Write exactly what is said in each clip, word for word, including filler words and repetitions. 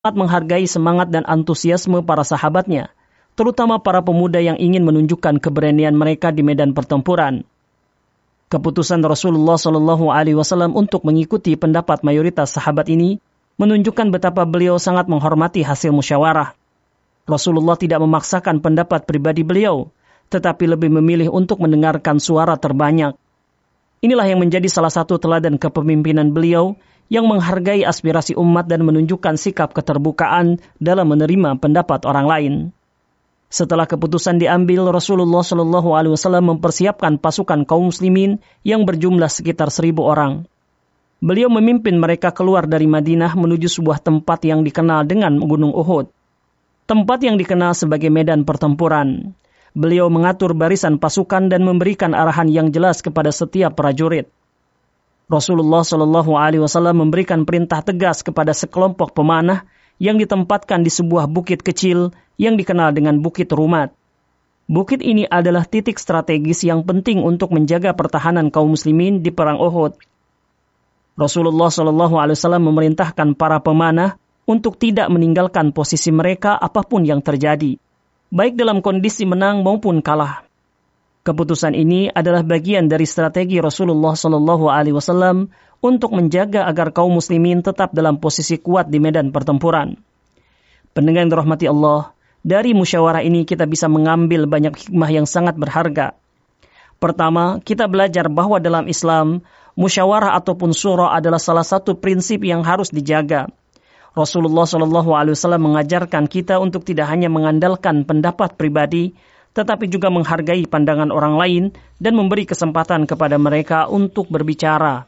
sangat menghargai semangat dan antusiasme para sahabatnya, terutama para pemuda yang ingin menunjukkan keberanian mereka di medan pertempuran. Keputusan Rasulullah Shallallahu Alaihi Wasallam untuk mengikuti pendapat mayoritas sahabat ini menunjukkan betapa beliau sangat menghormati hasil musyawarah. Rasulullah tidak memaksakan pendapat pribadi beliau, tetapi lebih memilih untuk mendengarkan suara terbanyak. Inilah yang menjadi salah satu teladan kepemimpinan beliau yang menghargai aspirasi umat dan menunjukkan sikap keterbukaan dalam menerima pendapat orang lain. Setelah keputusan diambil, Rasulullah Shallallahu Alaihi Wasallam mempersiapkan pasukan kaum muslimin yang berjumlah sekitar seribu orang. Beliau memimpin mereka keluar dari Madinah menuju sebuah tempat yang dikenal dengan Gunung Uhud. Tempat yang dikenal sebagai medan pertempuran. Beliau mengatur barisan pasukan dan memberikan arahan yang jelas kepada setiap prajurit. Rasulullah Shallallahu Alaihi Wasallam memberikan perintah tegas kepada sekelompok pemanah yang ditempatkan di sebuah bukit kecil yang dikenal dengan Bukit Rumat. Bukit ini adalah titik strategis yang penting untuk menjaga pertahanan kaum muslimin di perang Uhud. Rasulullah Shallallahu Alaihi Wasallam memerintahkan para pemanah untuk tidak meninggalkan posisi mereka apapun yang terjadi, baik dalam kondisi menang maupun kalah. Keputusan ini adalah bagian dari strategi Rasulullah Shallallahu Alaihi Wasallam untuk menjaga agar kaum muslimin tetap dalam posisi kuat di medan pertempuran. Pendengar yang dirahmati Allah, dari musyawarah ini kita bisa mengambil banyak hikmah yang sangat berharga. Pertama, kita belajar bahwa dalam Islam, musyawarah ataupun syura adalah salah satu prinsip yang harus dijaga. Rasulullah Shallallahu Alaihi Wasallam mengajarkan kita untuk tidak hanya mengandalkan pendapat pribadi, tetapi juga menghargai pandangan orang lain dan memberi kesempatan kepada mereka untuk berbicara.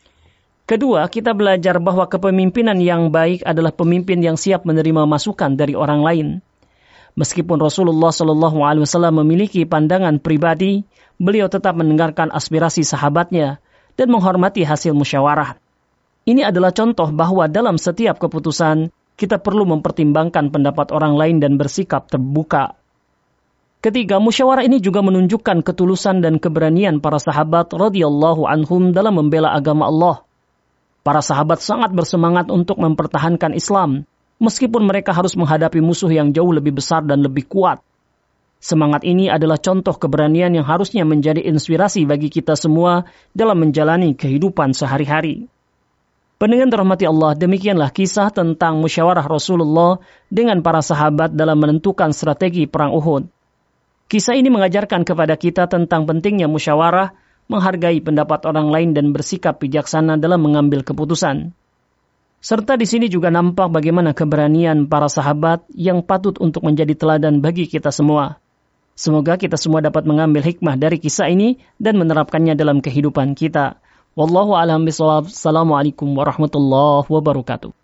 Kedua, kita belajar bahwa kepemimpinan yang baik adalah pemimpin yang siap menerima masukan dari orang lain. Meskipun Rasulullah Shallallahu Alaihi Wasallam memiliki pandangan pribadi, beliau tetap mendengarkan aspirasi sahabatnya dan menghormati hasil musyawarah. Ini adalah contoh bahwa dalam setiap keputusan, kita perlu mempertimbangkan pendapat orang lain dan bersikap terbuka. Ketiga, musyawarah ini juga menunjukkan ketulusan dan keberanian para sahabat radhiyallahu anhum dalam membela agama Allah. Para sahabat sangat bersemangat untuk mempertahankan Islam, meskipun mereka harus menghadapi musuh yang jauh lebih besar dan lebih kuat. Semangat ini adalah contoh keberanian yang harusnya menjadi inspirasi bagi kita semua dalam menjalani kehidupan sehari-hari. Pendengar dirahmati Allah, demikianlah kisah tentang musyawarah Rasulullah dengan para sahabat dalam menentukan strategi perang Uhud. Kisah ini mengajarkan kepada kita tentang pentingnya musyawarah, menghargai pendapat orang lain dan bersikap bijaksana dalam mengambil keputusan. Serta di sini juga nampak bagaimana keberanian para sahabat yang patut untuk menjadi teladan bagi kita semua. Semoga kita semua dapat mengambil hikmah dari kisah ini dan menerapkannya dalam kehidupan kita. Wallahu a'lam bishawab. Assalamualaikum warahmatullahi wabarakatuh.